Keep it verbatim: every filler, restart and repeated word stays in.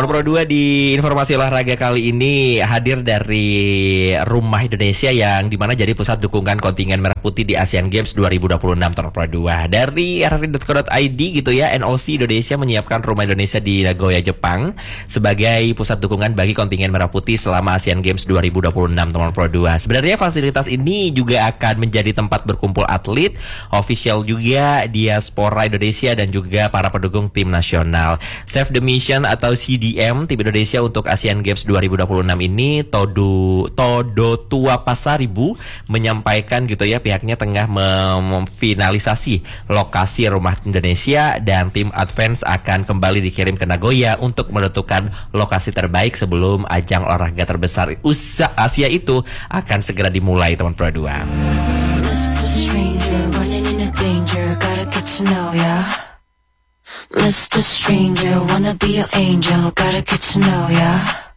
Teman Pro dua di informasi olahraga kali ini hadir dari Rumah Indonesia yang dimana jadi pusat dukungan kontingen Merah Putih di Asian Games dua ribu dua puluh enam Teman Pro dua. Dari r r i dot co dot i d gitu ya, N O C Indonesia menyiapkan Rumah Indonesia di Nagoya, Jepang sebagai pusat dukungan bagi kontingen Merah Putih selama Asian Games dua ribu dua puluh enam Teman Pro dua. Sebenarnya fasilitas ini juga akan menjadi tempat berkumpul atlet, official juga, diaspora Indonesia dan juga para pendukung tim nasional. Save the Mission atau C D M tim Indonesia untuk Asian Games dua ribu dua puluh enam ini, Todo Todo Tua Pasaribu menyampaikan gitu ya, pihaknya tengah memfinalisasi lokasi Rumah Indonesia dan tim advance akan kembali dikirim ke Nagoya untuk menentukan lokasi terbaik sebelum ajang olahraga terbesar usia Asia itu akan segera dimulai Teman Pro dua. mister Stranger, running into danger, gotta get to know ya. mister Stranger, wanna be your angel, gotta get to know ya.